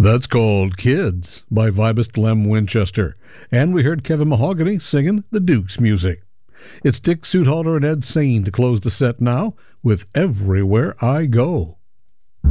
That's called Kids by vibist Lem Winchester. And we heard Kevin Mahogany singing the Dukes music. It's Dick Sudhalter and Ed Sain to close the set now with Everywhere I Go.